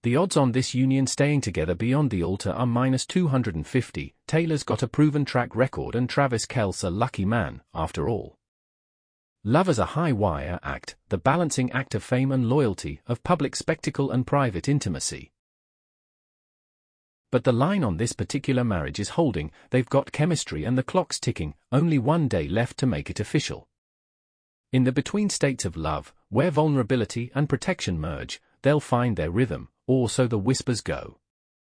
The odds on this union staying together beyond the altar are -250. Taylor's got a proven track record and Travis Kelce a lucky man, after all. Love as a high-wire act, the balancing act of fame and loyalty, of public spectacle and private intimacy. But the line on this particular marriage is holding, they've got chemistry and the clock's ticking, only one day left to make it official. In the between states of love, where vulnerability and protection merge, they'll find their rhythm, or so the whispers go.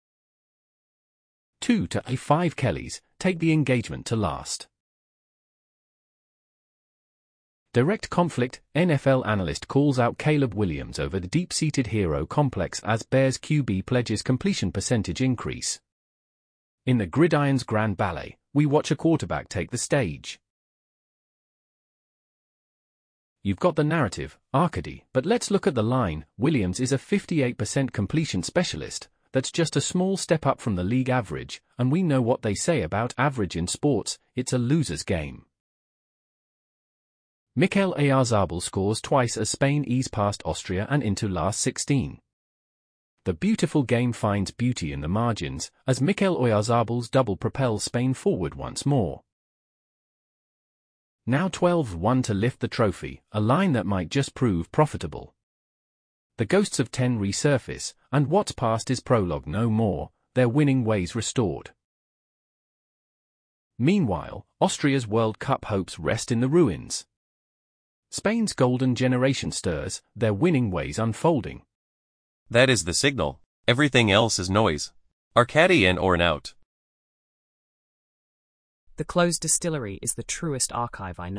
2 to 5 Kellys, take the engagement to last. Direct conflict, NFL analyst calls out Caleb Williams over the deep-seated hero complex as Bears QB pledges completion percentage increase. In the Gridiron's Grand Ballet, we watch a quarterback take the stage. You've got the narrative, Arcady, but let's look at the line. Williams is a 58% completion specialist. That's just a small step up from the league average, and we know what they say about average in sports, it's a loser's game. Mikel Oyarzabal scores twice as Spain ease past Austria and into last 16. The beautiful game finds beauty in the margins, as Mikel Oyarzabal's double propels Spain forward once more. Now 12-1 to lift the trophy, a line that might just prove profitable. The ghosts of 10 resurface, and what's past is prologue no more, their winning ways restored. Meanwhile, Austria's World Cup hopes rest in the ruins. Spain's golden generation stirs, their winning ways unfolding. That is the signal, everything else is noise. Arcady in or an out. The closed distillery is the truest archive I know.